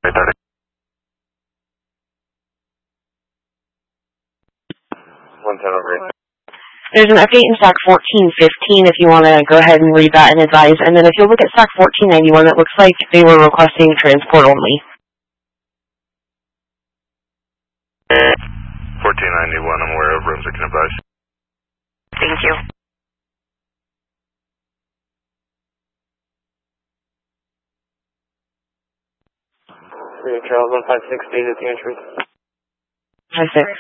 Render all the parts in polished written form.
8:30. 110 over 8. There's an update in SAC 1415 if you want to go ahead and read that and advise. And then if you look at SAC 1491, it looks like they were requesting transport only. 1491, I'm aware of rooms that can advise. Thank you. Charles 156, state at the entrance. 56.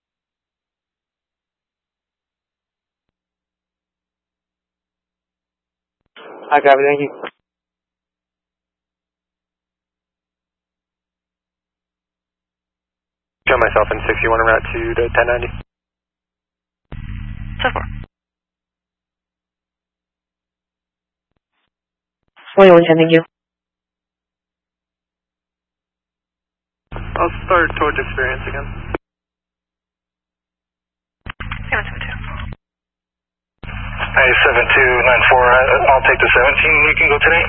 Hi, copy, thank you. Show myself in 6, you want to route to the 1090? So far. 4110, thank you. I'll start towards experience again. 772. Hey, 7294, I'll take the 17, you can go today.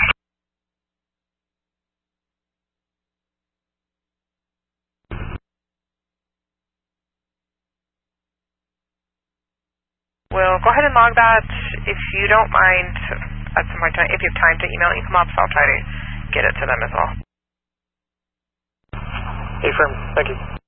We'll go ahead and log that. If you don't mind, at some point, if you have time to email Ecomops, I'll try to get it to them as well. Hey, firm, thank you.